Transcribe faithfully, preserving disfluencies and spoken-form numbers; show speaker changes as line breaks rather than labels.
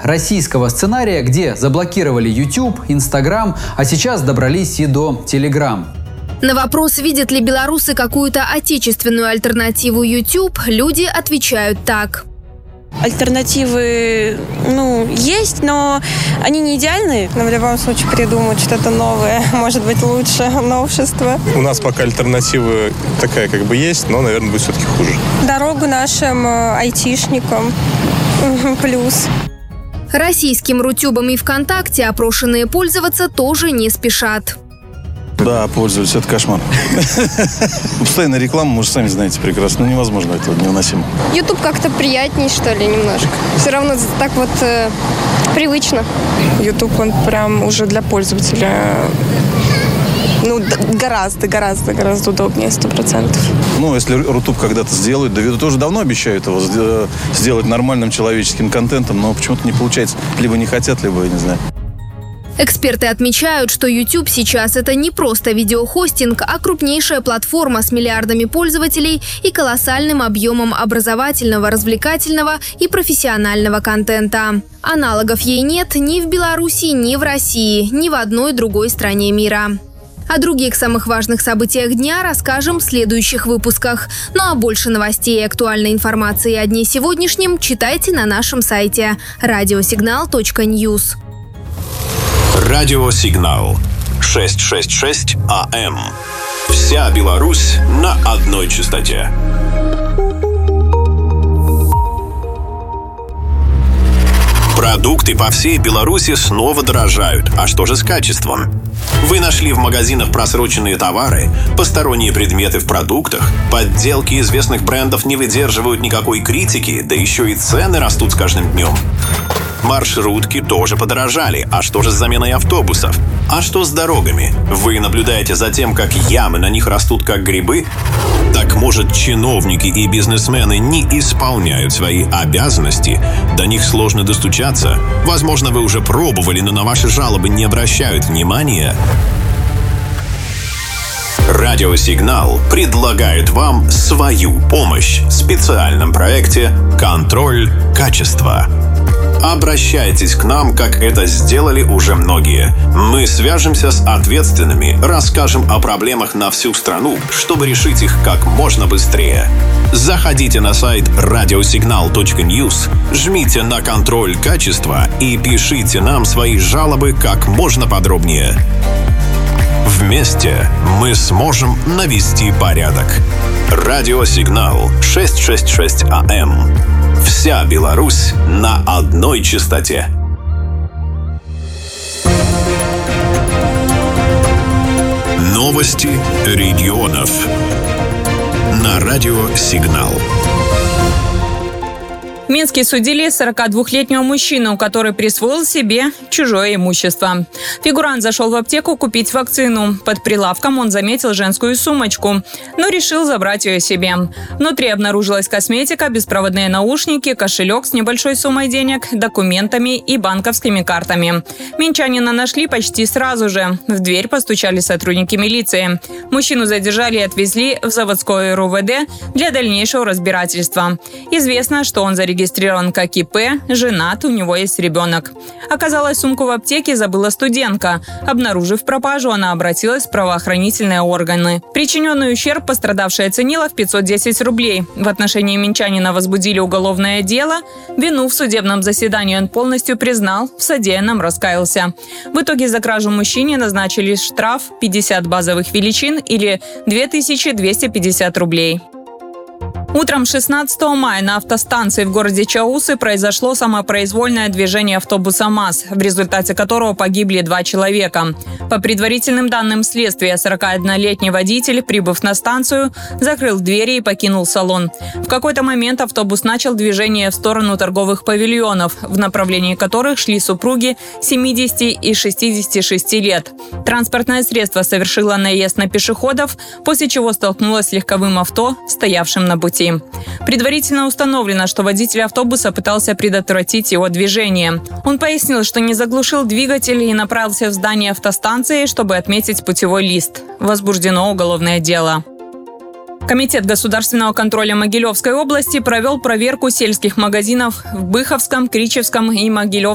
российского сценария, где заблокировали YouTube, Instagram, а сейчас добрались и до Telegram.
На вопрос, видят ли белорусы какую-то отечественную альтернативу YouTube, люди отвечают так.
Альтернативы, ну, есть, но они не идеальные. Но в любом случае придумать что-то новое, может быть, лучше, новшество.
У нас пока альтернатива такая как бы есть, но, наверное, будет все-таки хуже.
Дорогу нашим айтишникам плюс.
Российским Рутюбом и ВКонтакте опрошенные пользоваться тоже не спешат.
Да, пользуюсь, это кошмар. Постоянная реклама, вы же сами знаете прекрасно, ну невозможно, это невыносимо.
YouTube как-то приятней, что ли, немножко. Все равно так вот э, привычно.
YouTube, он прям уже для пользователя, ну, гораздо, гораздо, гораздо удобнее, сто процентов.
Ну, если Рутуб когда-то сделают, да ведь тоже давно обещают его сделать нормальным человеческим контентом, но почему-то не получается. Либо не хотят, либо, я не знаю.
Эксперты отмечают, что YouTube сейчас это не просто видеохостинг, а крупнейшая платформа с миллиардами пользователей и колоссальным объемом образовательного, развлекательного и профессионального контента. Аналогов ей нет ни в Беларуси, ни в России, ни в одной другой стране мира. О других самых важных событиях дня расскажем в следующих выпусках. Ну а больше новостей и актуальной информации о дне сегодняшнем читайте на нашем сайте радиосигнал точка ньюс.
Радиосигнал шестьсот шестьдесят шесть АМ. Вся Беларусь на одной частоте. Продукты по всей Беларуси снова дорожают. А что же с качеством? Вы нашли в магазинах просроченные товары, посторонние предметы в продуктах, подделки известных брендов не выдерживают никакой критики, да еще и цены растут с каждым днем. Маршрутки тоже подорожали. А что же с заменой автобусов? А что с дорогами? Вы наблюдаете за тем, как ямы на них растут как грибы? Так может, чиновники и бизнесмены не исполняют свои обязанности? До них сложно достучаться? Возможно, вы уже пробовали, но на ваши жалобы не обращают внимания? Радиосигнал предлагает вам свою помощь в специальном проекте «Контроль качества». Обращайтесь к нам, как это сделали уже многие. Мы свяжемся с ответственными, расскажем о проблемах на всю страну, чтобы решить их как можно быстрее. Заходите на сайт радиосигнал точка ньюс, жмите на контроль качества и пишите нам свои жалобы как можно подробнее. Вместе мы сможем навести порядок. Радиосигнал шестьсот шестьдесят шесть АМ. Вся Беларусь на одной частоте. Новости регионов на Радиосигнал.
В Минске судили сорокадвухлетнего мужчину, который присвоил себе чужое имущество. Фигурант зашел в аптеку купить вакцину. Под прилавком он заметил женскую сумочку, но решил забрать ее себе. Внутри обнаружилась косметика, беспроводные наушники, кошелек с небольшой суммой денег, документами и банковскими картами. Минчанина нашли почти сразу же. В дверь постучали сотрудники милиции. Мужчину задержали и отвезли в заводское РУВД для дальнейшего разбирательства. Известно, что он зарегистрирован Регистрирован как ИП, женат, у него есть ребенок. Оказалось, сумку в аптеке забыла студентка. Обнаружив пропажу, она обратилась в правоохранительные органы. Причиненный ущерб пострадавшая оценила в пятьсот десять рублей. В отношении минчанина возбудили уголовное дело. Вину в судебном заседании он полностью признал, в содеянном раскаялся. В итоге за кражу мужчине назначили штраф пятьдесят базовых величин или две тысячи двести пятьдесят рублей. Утром шестнадцатого мая на автостанции в городе Чаусы произошло самопроизвольное движение автобуса МАЗ, в результате которого погибли два человека. По предварительным данным следствия, сорокаоднолетний водитель, прибыв на станцию, закрыл двери и покинул салон. В какой-то момент автобус начал движение в сторону торговых павильонов, в направлении которых шли супруги семидесяти и шестидесяти шести лет. Транспортное средство совершило наезд на пешеходов, после чего столкнулось с легковым авто, стоявшим на пути. Предварительно установлено, что водитель автобуса пытался предотвратить его движение. Он пояснил, что не заглушил двигатель и направился в здание автостанции, чтобы отметить путевой лист. Возбуждено уголовное дело. Комитет государственного контроля Могилевской области провел проверку сельских магазинов в Быховском, Кричевском и Могилевском